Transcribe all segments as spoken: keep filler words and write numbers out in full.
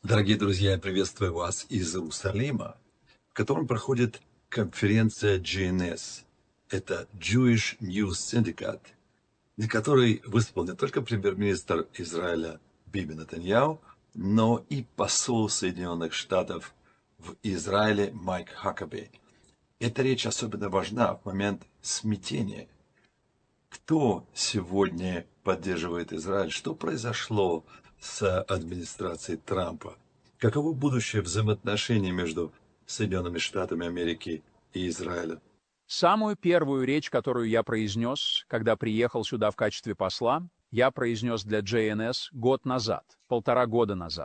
Дорогие друзья, я приветствую вас из Иерусалима, в котором проходит конференция джи эн эс. Это Jewish News Syndicate, на которой выступил не только премьер-министр Израиля Биби Нетаньяху, но и посол Соединенных Штатов в Израиле Майк Хакаби. Эта речь особенно важна в момент смятения. Кто сегодня поддерживает Израиль? Что произошло с администрацией Трампа? Каково будущее взаимоотношений между Соединенными Штатами Америки и Израилем? Самую первую речь, которую я произнес, когда приехал сюда в качестве посла, я произнес для джей эн эс год назад, полтора года назад.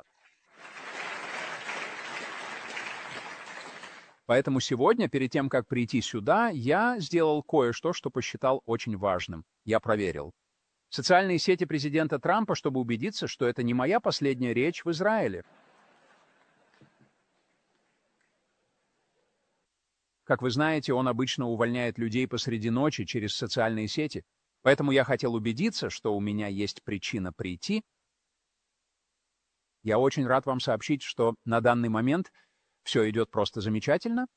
Поэтому сегодня, перед тем, как прийти сюда, я сделал кое-что, что посчитал очень важным. Я проверил социальные сети президента Трампа, чтобы убедиться, что это не моя последняя речь в Израиле. Как вы знаете, он обычно увольняет людей посреди ночи через социальные сети. Поэтому я хотел убедиться, что у меня есть причина прийти. Я очень рад вам сообщить, что на данный момент все идет просто замечательно.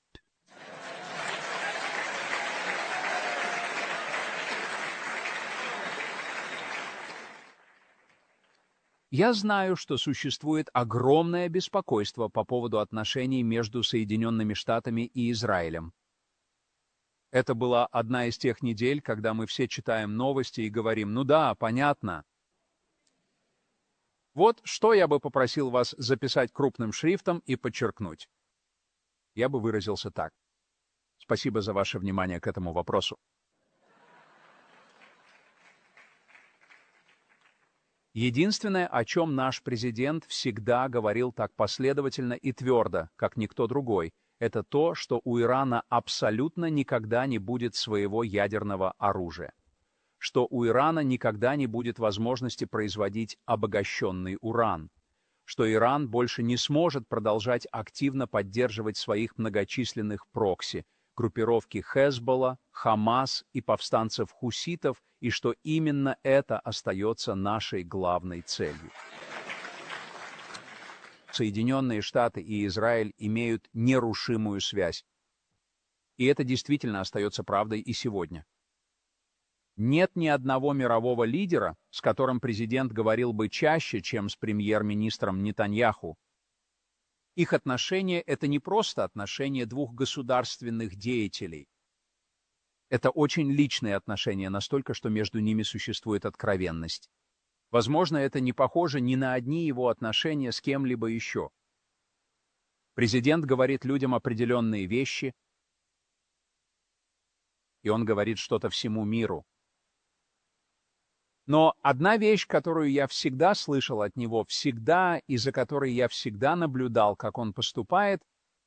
Я знаю, что существует огромное беспокойство по поводу отношений между Соединенными Штатами и Израилем. Это была одна из тех недель, когда мы все читаем новости и говорим: ну да, понятно. Вот что я бы попросил вас записать крупным шрифтом и подчеркнуть. Я бы выразился так. Спасибо за ваше внимание к этому вопросу. Единственное, о чем наш президент всегда говорил так последовательно и твердо, как никто другой, это то, что у Ирана абсолютно никогда не будет своего ядерного оружия, что у Ирана никогда не будет возможности производить обогащенный уран, что Иран больше не сможет продолжать активно поддерживать своих многочисленных прокси, группировки Хезболла, Хамас и повстанцев-хуситов, и что именно это остается нашей главной целью. Соединенные Штаты и Израиль имеют нерушимую связь. И это действительно остается правдой и сегодня. Нет ни одного мирового лидера, с которым президент говорил бы чаще, чем с премьер-министром Нетаньяху. Их отношения — это не просто отношения двух государственных деятелей. Это очень личные отношения, настолько, что между ними существует откровенность. Возможно, это не похоже ни на одни его отношения с кем-либо еще. Президент говорит людям определенные вещи, и он говорит что-то всему миру. Но одна вещь, которую я всегда слышал от него, всегда, и за которой я всегда наблюдал, как он поступает,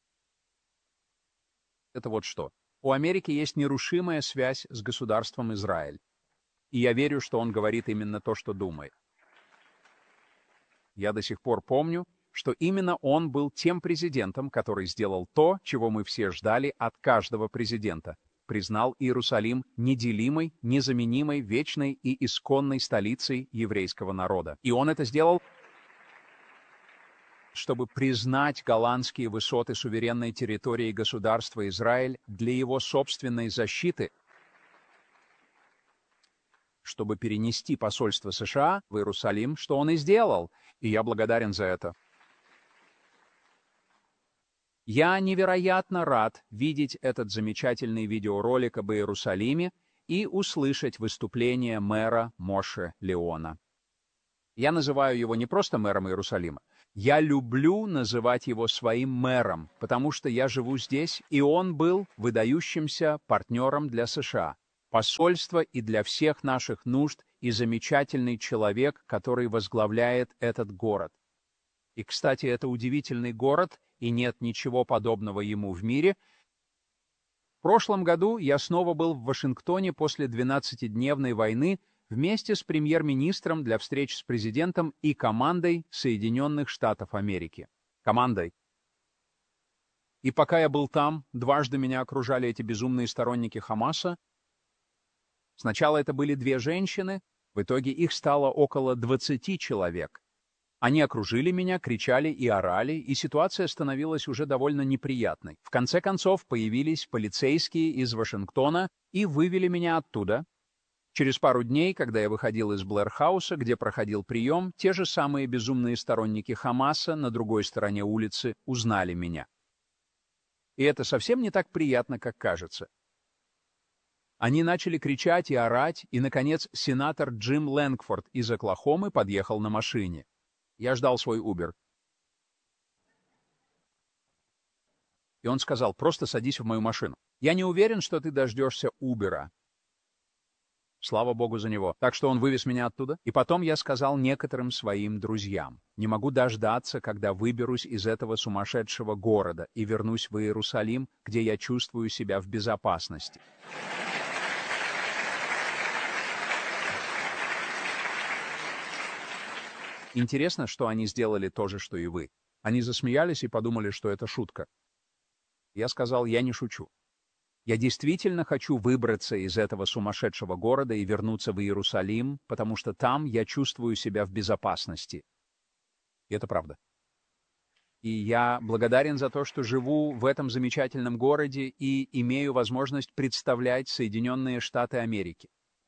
это вот что. У Америки есть нерушимая связь с государством Израиль. И я верю, что он говорит именно то, что думает. Я до сих пор помню, что именно он был тем президентом, который сделал то, чего мы все ждали от каждого президента. Признал Иерусалим неделимой, незаменимой, вечной и исконной столицей еврейского народа. И он это сделал, чтобы признать голландские высоты суверенной территории государства Израиль для его собственной защиты, чтобы перенести посольство США в Иерусалим, что он и сделал, и я благодарен за это. Я невероятно рад видеть этот замечательный видеоролик об Иерусалиме и услышать выступление мэра Моше Леона. Я называю его не просто мэром Иерусалима. Я люблю называть его своим мэром, потому что я живу здесь, и он был выдающимся партнером для США, посольства и для всех наших нужд, и замечательный человек, который возглавляет этот город. И, кстати, это удивительный город, и нет ничего подобного ему в мире. В прошлом году я снова был в Вашингтоне после двенадцатидневной войны вместе с премьер-министром для встреч с президентом и командой Соединенных Штатов Америки. Командой. И пока я был там, дважды меня окружали эти безумные сторонники Хамаса. Сначала это были две женщины, в итоге их стало около двадцати человек. Они окружили меня, кричали и орали, и ситуация становилась уже довольно неприятной. В конце концов появились полицейские из Вашингтона и вывели меня оттуда. Через пару дней, когда я выходил из Блэр-хауса, где проходил прием, те же самые безумные сторонники Хамаса на другой стороне улицы узнали меня. И это совсем не так приятно, как кажется. Они начали кричать и орать, и, наконец, сенатор Джим Лэнгфорд из Оклахомы подъехал на машине. Я ждал свой Uber. И он сказал: просто садись в мою машину. Я не уверен, что ты дождешься Uber. Слава богу за него. Так что он вывез меня оттуда. И потом я сказал некоторым своим друзьям: не могу дождаться, когда выберусь из этого сумасшедшего города и вернусь в Иерусалим, где я чувствую себя в безопасности. Интересно, что они сделали то же, что и вы. Они засмеялись и подумали, что это шутка. Я сказал: я не шучу. Я действительно хочу выбраться из этого сумасшедшего города и вернуться в Иерусалим, потому что там я чувствую себя в безопасности. И это правда. И я благодарен за то, что живу в этом замечательном городе и имею возможность представлять Соединенные Штаты Америки.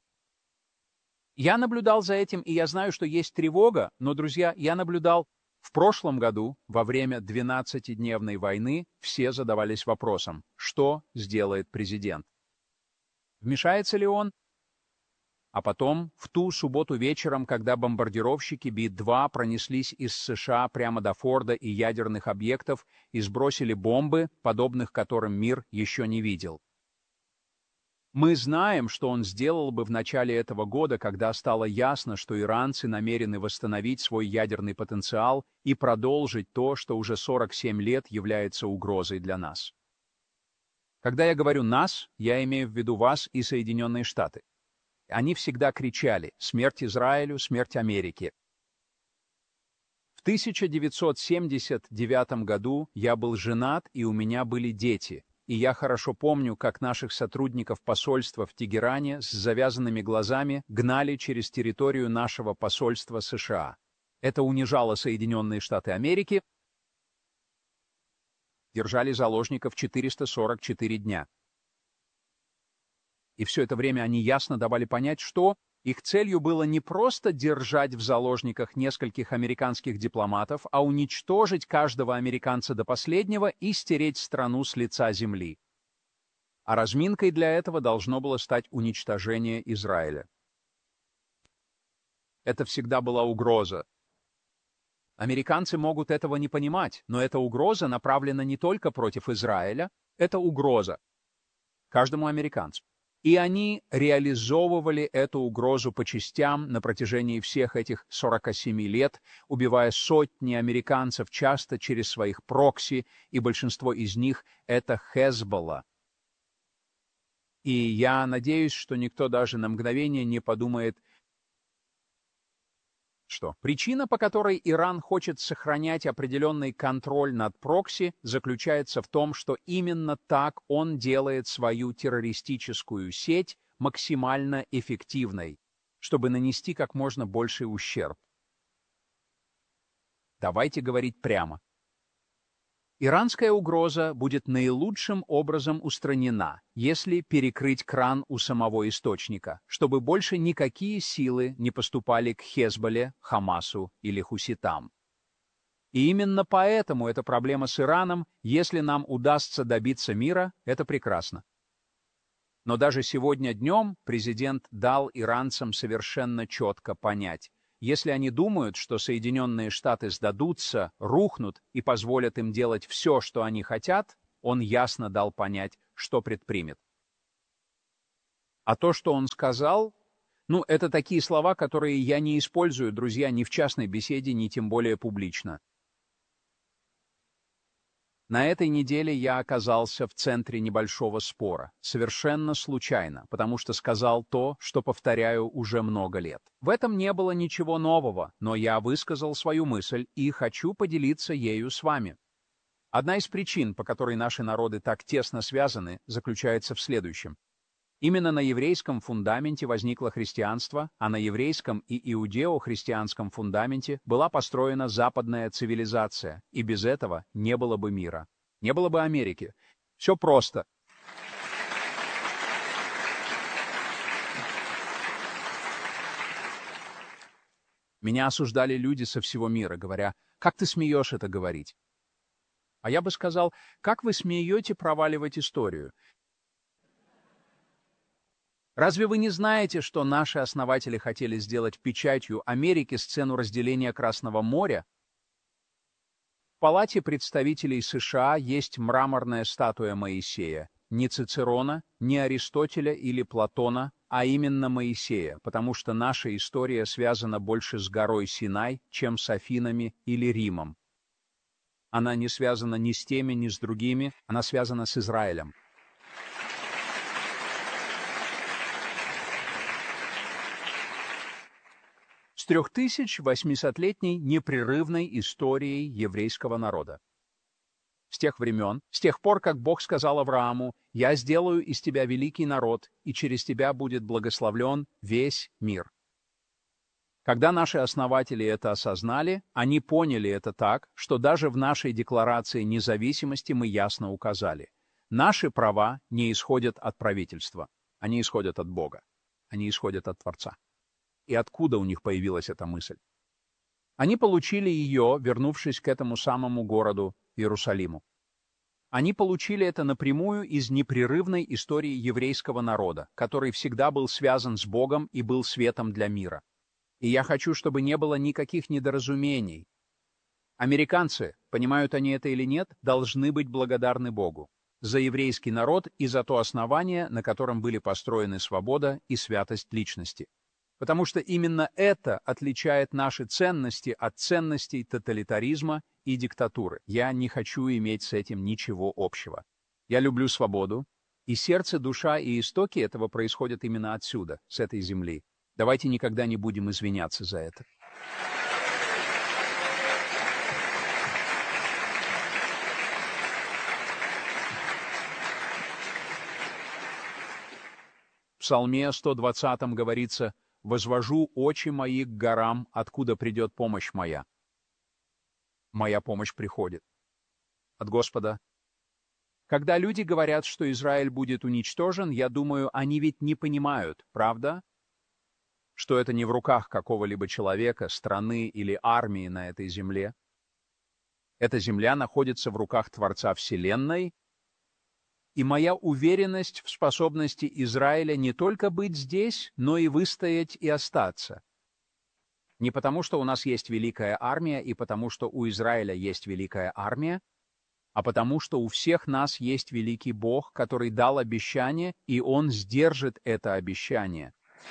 Я наблюдал за этим, и я знаю, что есть тревога, но, друзья, я наблюдал в прошлом году, во время двенадцатидневной войны, все задавались вопросом: что сделает президент? Вмешается ли он? А потом, в ту субботу вечером, когда бомбардировщики Би два пронеслись из США прямо до Форда и ядерных объектов и сбросили бомбы, подобных которым мир еще не видел. Мы знаем, что он сделал бы в начале этого года, когда стало ясно, что иранцы намерены восстановить свой ядерный потенциал и продолжить то, что уже сорок семь лет является угрозой для нас. Когда я говорю «нас», я имею в виду вас и Соединенные Штаты. Они всегда кричали: «Смерть Израилю! Смерть Америке!». В тысяча девятьсот семьдесят девятом году я был женат, и у меня были дети. И я хорошо помню, как наших сотрудников посольства в Тегеране с завязанными глазами гнали через территорию нашего посольства США. Это унижало Соединенные Штаты Америки. Держали заложников четыреста сорок четыре дня. И все это время они ясно давали понять, что их целью было не просто держать в заложниках нескольких американских дипломатов, а уничтожить каждого американца до последнего и стереть страну с лица земли. А разминкой для этого должно было стать уничтожение Израиля. Это всегда была угроза. Американцы могут этого не понимать, но эта угроза направлена не только против Израиля, это угроза каждому американцу. И они реализовывали эту угрозу по частям на протяжении всех этих сорока семи лет, убивая сотни американцев, часто через своих прокси, и большинство из них — это Хезболла. И я надеюсь, что никто даже на мгновение не подумает, что причина, по которой Иран хочет сохранять определенный контроль над прокси, заключается в том, что именно так он делает свою террористическую сеть максимально эффективной, чтобы нанести как можно больший ущерб. Давайте говорить прямо. Иранская угроза будет наилучшим образом устранена, если перекрыть кран у самого источника, чтобы больше никакие силы не поступали к Хезболле, Хамасу или хуситам. И именно поэтому эта проблема с Ираном, если нам удастся добиться мира, это прекрасно. Но даже сегодня днем президент дал иранцам совершенно четко понять: если они думают, что Соединенные Штаты сдадутся, рухнут и позволят им делать все, что они хотят, он ясно дал понять, что предпримет. А то, что он сказал, ну, это такие слова, которые я не использую, друзья, ни в частной беседе, ни тем более публично. На этой неделе я оказался в центре небольшого спора, совершенно случайно, потому что сказал то, что повторяю уже много лет. В этом не было ничего нового, но я высказал свою мысль и хочу поделиться ею с вами. Одна из причин, по которой наши народы так тесно связаны, заключается в следующем. Именно на еврейском фундаменте возникло христианство, а на еврейском и иудео-христианском фундаменте была построена западная цивилизация, и без этого не было бы мира, не было бы Америки. Все просто. Меня осуждали люди со всего мира, говоря: «Как ты смеешь это говорить?» А я бы сказал: «Как вы смеете проваливать историю? Разве вы не знаете, что наши основатели хотели сделать печатью Америки сцену разделения Красного моря? В Палате представителей США есть мраморная статуя Моисея. Не Цицерона, не Аристотеля или Платона, а именно Моисея, потому что наша история связана больше с горой Синай, чем с Афинами или Римом. Она не связана ни с теми, ни с другими, она связана с Израилем. С трех тысяч восьмисотлетней непрерывной историей еврейского народа. С тех времен, с тех пор, как Бог сказал Аврааму: «Я сделаю из тебя великий народ, и через тебя будет благословлен весь мир». Когда наши основатели это осознали, они поняли это так, что даже в нашей Декларации независимости мы ясно указали: наши права не исходят от правительства, они исходят от Бога, они исходят от Творца. И откуда у них появилась эта мысль? Они получили ее, вернувшись к этому самому городу Иерусалиму. Они получили это напрямую из непрерывной истории еврейского народа, который всегда был связан с Богом и был светом для мира. И я хочу, чтобы не было никаких недоразумений. Американцы, понимают они это или нет, должны быть благодарны Богу за еврейский народ и за то основание, на котором были построены свобода и святость личности. Потому что именно это отличает наши ценности от ценностей тоталитаризма и диктатуры. Я не хочу иметь с этим ничего общего. Я люблю свободу, и сердце, душа и истоки этого происходят именно отсюда, с этой земли. Давайте никогда не будем извиняться за это. В Псалме сто двадцатом говорится: «Возвожу очи мои к горам, откуда придет помощь моя». Моя помощь приходит от Господа. Когда люди говорят, что Израиль будет уничтожен, я думаю, они ведь не понимают, правда? Что это не в руках какого-либо человека, страны или армии на этой земле. Эта земля находится в руках Творца Вселенной, и моя уверенность в способности Израиля не только быть здесь, но и выстоять и остаться. Не потому, что у нас есть великая армия и потому, что у Израиля есть великая армия, а потому, что у всех нас есть великий Бог, который дал обещание, и Он сдержит это обещание.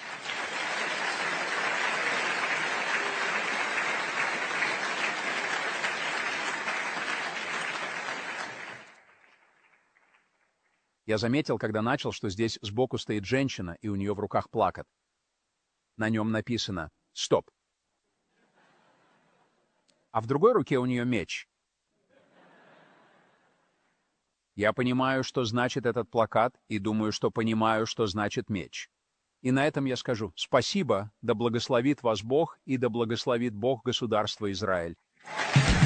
Я заметил, когда начал, что здесь сбоку стоит женщина, и у нее в руках плакат. На нем написано «Стоп». А в другой руке у нее меч. Я понимаю, что значит этот плакат, и думаю, что понимаю, что значит меч. И на этом я скажу спасибо, да благословит вас Бог, и да благословит Бог государство Израиль.